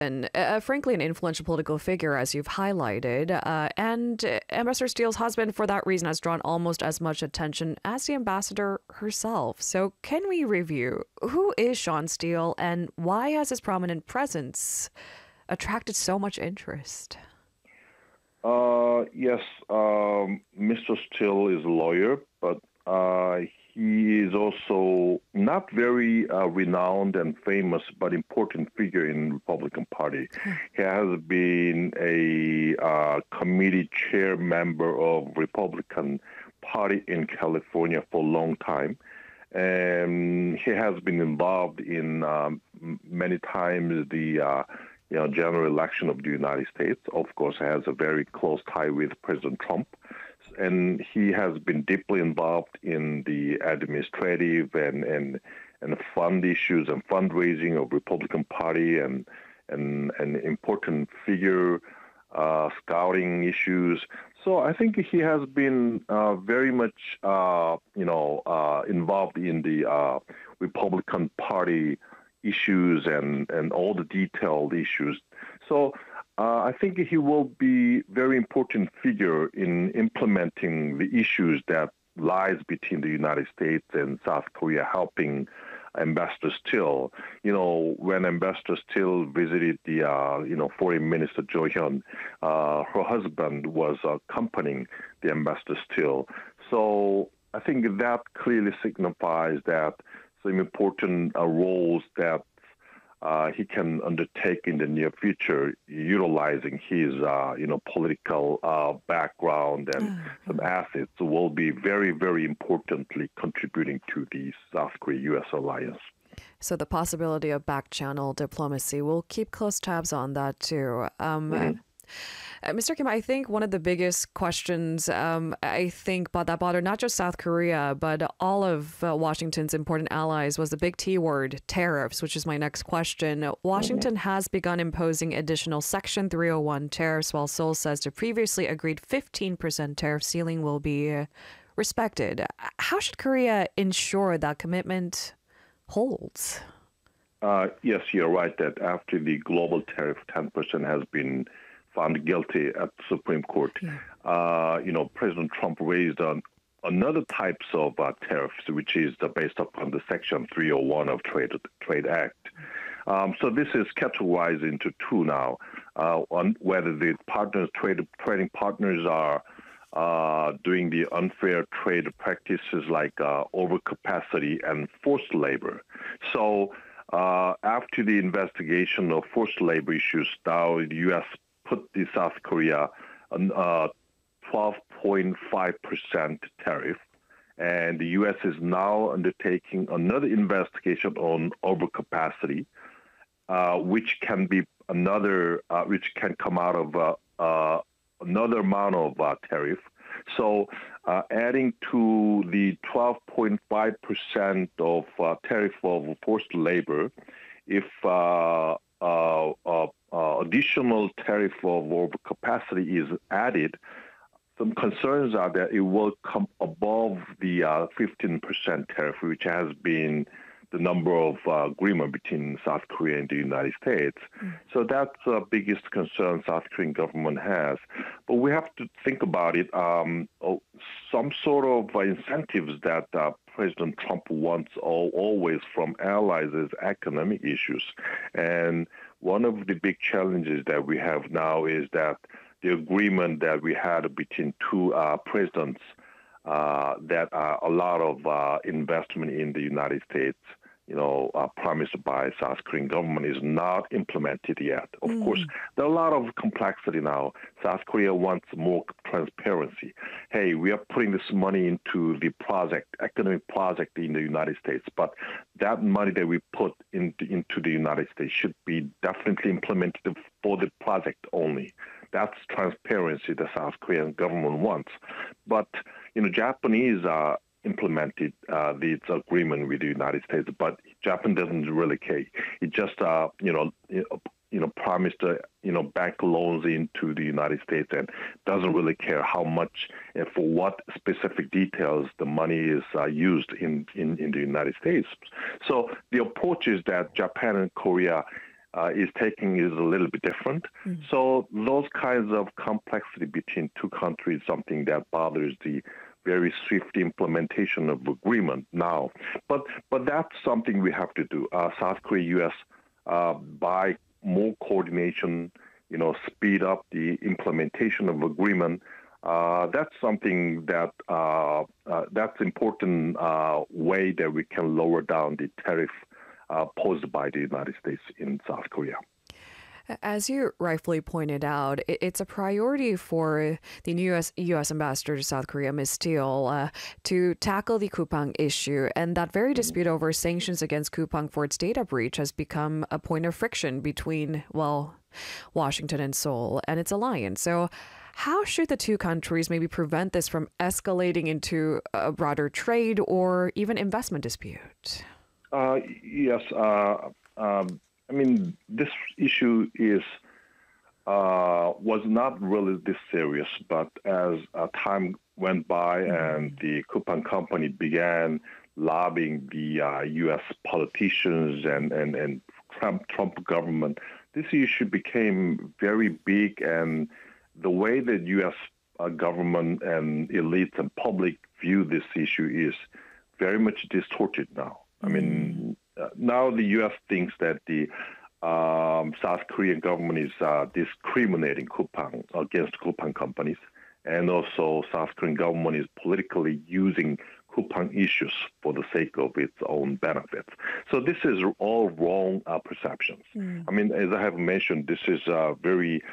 And frankly, an influential political figure, as you've highlighted. And Ambassador Steele's husband, for that reason, has drawn almost as much attention as the ambassador herself. So, can we review who is Sean Steele and why has his prominent presence attracted so much interest? Yes, Mr. Steele is a lawyer, but he is also not very renowned and famous, but important figure in Republican Party. He has been a committee chair member of Republican Party in California for a long time. And he has been involved in many times the general election of the United States. Of course, has a very close tie with President Trump. And he has been deeply involved in the administrative and fund issues and fundraising of Republican Party and important figure scouting issues. So I think he has been very much involved in the Republican Party issues and all the detailed issues. So I think he will be very important figure in implementing the issues that lies between the United States and South Korea, helping Ambassador Steele. When Ambassador Steele visited the Foreign Minister Jo Hyun, her husband was accompanying the Ambassador Steele. So I think that clearly signifies that some important roles that he can undertake in the near future, utilizing his, political background and some assets, will be very, very importantly contributing to the South Korea-U.S. alliance. So the possibility of back-channel diplomacy, we'll keep close tabs on that too. Mr. Kim, I think one of the biggest questions, that bothered not just South Korea, but all of Washington's important allies was the big T word, tariffs, which is my next question. Washington has begun imposing additional Section 301 tariffs, while Seoul says the previously agreed 15% tariff ceiling will be respected. How should Korea ensure that commitment holds? Yes, you're right that after the global tariff 10% has been found guilty at the Supreme Court, President Trump raised on another types of tariffs, which is based upon the Section 301 of Trade Act. So this is categorized into two now, on whether the trading partners are doing the unfair trade practices like overcapacity and forced labor. So after the investigation of forced labor issues, now the U.S. put the South Korea on 12.5% tariff, and the U.S. is now undertaking another investigation on overcapacity, which can come out of another amount of tariff. So, adding to the 12.5% of tariff of forced labor, if additional tariff of overcapacity is added, some concerns are that it will come above the 15% tariff, which has been the number of agreement between South Korea and the United States. So that's the biggest concern South Korean government has. But we have to think about it. Some sort of incentives that President Trump wants always from allies is economic issues. And one of the big challenges that we have now is that the agreement that we had between two presidents that a lot of investment in the United States, promised by South Korean government is not implemented yet. Of course, there are a lot of complexity now. South Korea wants more transparency. Hey, we are putting this money into the economic project in the United States, but that money that we put into the United States should be definitely implemented for the project only. That's transparency the South Korean government wants. But, Japanese implemented this agreement with the United States, but Japan doesn't really care. It just, promised, bank loans into the United States and doesn't really care how much and for what specific details the money is used in the United States. So the approach is that Japan and Korea is taking is a little bit different. So those kinds of complexity between two countries is something that bothers the very swift implementation of agreement now. But that's something we have to do. South Korea, U.S. By more coordination, speed up the implementation of agreement. That's something that that's important way that we can lower down the tariff posed by the United States in South Korea. As you rightfully pointed out, it's a priority for the new U.S. ambassador to South Korea, Ms. Steele, to tackle the Kupang issue. And that very dispute over sanctions against Kupang for its data breach has become a point of friction between, Washington and Seoul and its alliance. So how should the two countries maybe prevent this from escalating into a broader trade or even investment dispute? Yes. This issue was not really this serious, but as time went by and the Kupang company began lobbying the U.S. politicians and Trump government, this issue became very big, and the way that U.S. government and elites and public view this issue is very much distorted now. Now the U.S. thinks that the South Korean government is discriminating Kupang against Kupang companies, and also South Korean government is politically using Kupang issues for the sake of its own benefits. So this is all wrong perceptions. As I have mentioned, this is very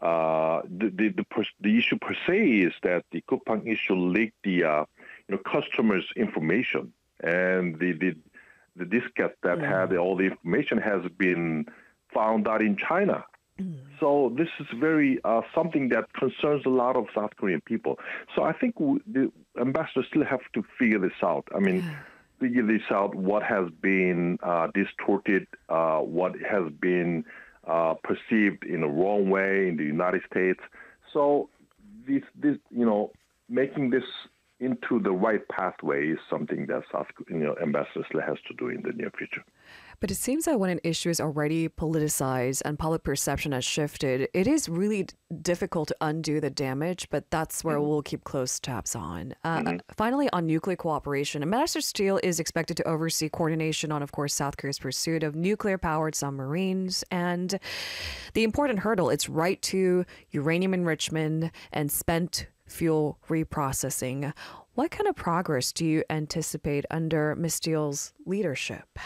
the issue per se is that the Kupang issue leaked the customers' information, and the diskette that had all the information has been found out in China. So this is very something that concerns a lot of South Korean people. So I think the ambassadors still have to figure this out. Figure this out, what has been distorted, what has been perceived in a wrong way in the United States. So this making this into the right pathway is something that ambassadors has to do in the near future. But it seems that when an issue is already politicized and public perception has shifted, it is really difficult to undo the damage, but that's where we'll keep close tabs on. Finally, on nuclear cooperation, Ambassador Steele is expected to oversee coordination on, of course, South Korea's pursuit of nuclear-powered submarines and the important hurdle, its right to uranium enrichment and spent fuel reprocessing. What kind of progress do you anticipate under Ms. Steele's leadership?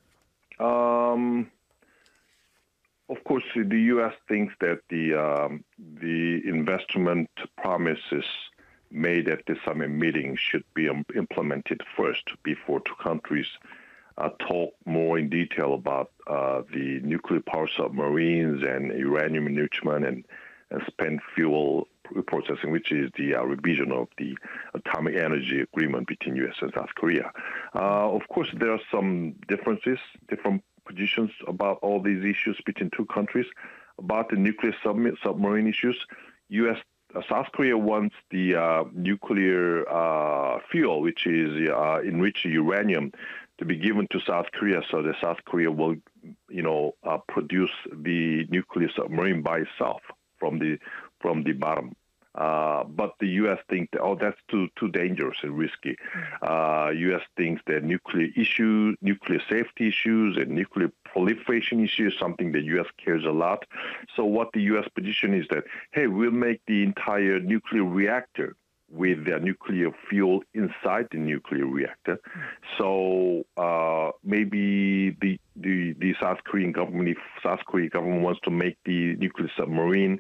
Of course, the U.S. thinks that the investment promises made at the summit meeting should be implemented first before two countries talk more in detail about the nuclear power submarines and uranium enrichment and spent fuel processing, which is the revision of the Atomic Energy Agreement between U.S. and South Korea. Of course, there are some differences, different positions about all these issues between two countries. About the nuclear submarine issues, South Korea wants the nuclear fuel, which is enriched uranium, to be given to South Korea, so that South Korea will, produce the nuclear submarine by itself from the bottom. But the U.S. thinks, that's too dangerous and risky. U.S. thinks that nuclear safety issues and nuclear proliferation issues is something that U.S. cares a lot. So what the U.S. position is that, hey, we'll make the entire nuclear reactor with the nuclear fuel inside the nuclear reactor. So maybe the South Korean government wants to make the nuclear submarine,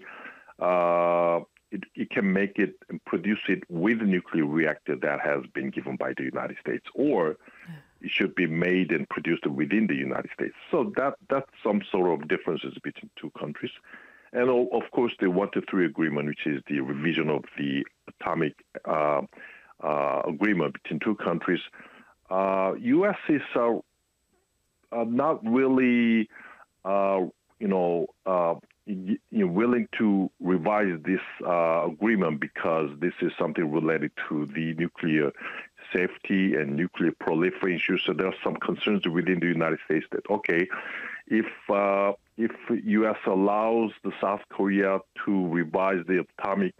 it can make it and produce it with a nuclear reactor that has been given by the United States, or it should be made and produced within the United States. So that's some sort of differences between two countries. And of course, the 123 agreement, which is the revision of the atomic agreement between two countries. U.S. is not really, willing to revise this agreement because this is something related to the nuclear safety and nuclear proliferation issues. So there are some concerns within the United States that, okay, if if U.S. allows the South Korea to revise the energy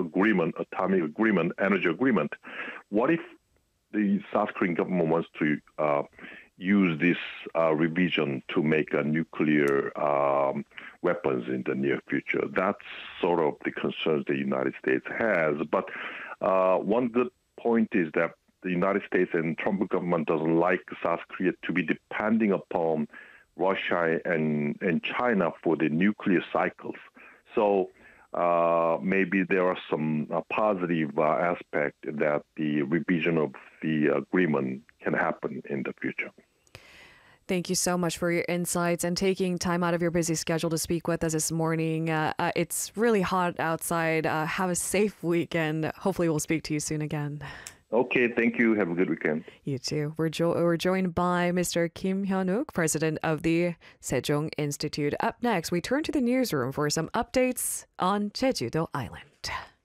agreement, what if the South Korean government wants to use this revision to make a nuclear weapons in the near future? That's sort of the concerns the United States has. But one good point is that the United States and Trump government doesn't like South Korea to be depending upon Russia and China for the nuclear cycles. So maybe there are some positive aspect that the revision of the agreement can happen in the future. Thank you so much for your insights and taking time out of your busy schedule to speak with us this morning. It's really hot outside. Have a safe weekend. Hopefully we'll speak to you soon again. Okay, thank you. Have a good weekend. You too. We're joined by Mr. Kim Hyun-wook, president of the Sejong Institute. Up next, we turn to the newsroom for some updates on Jeju-do Island.